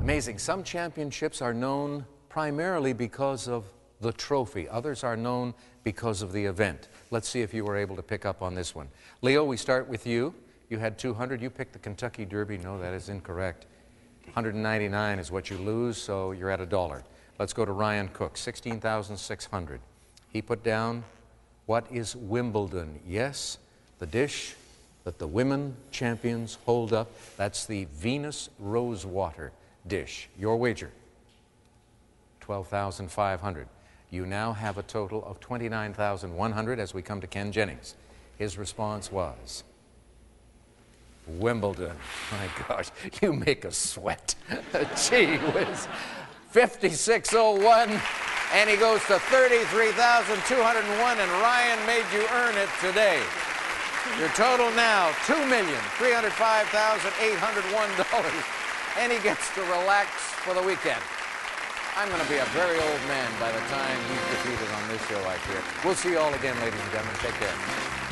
Amazing. Some championships are known primarily because of the trophy. Others are known because of the event. Let's see if you were able to pick up on this one. Leo, we start with you. You had 200. You picked the Kentucky Derby. No, that is incorrect. 199 is what you lose, so you're at $1. Let's go to Ryan Cook, 16,600. He put down, what is Wimbledon? Yes, the dish that the women champions hold up. That's the Venus Rosewater dish. Your wager, 12,500. You now have a total of 29,100 as we come to Ken Jennings. His response was Wimbledon. My gosh, you make us sweat. Gee whiz. 5601, and he goes to 33,201, and Ryan made you earn it today. Your total now, $2,305,801, and he gets to relax for the weekend. I'm going to be a very old man by the time he's defeated on this show, I fear. We'll see you all again, ladies and gentlemen. Take care.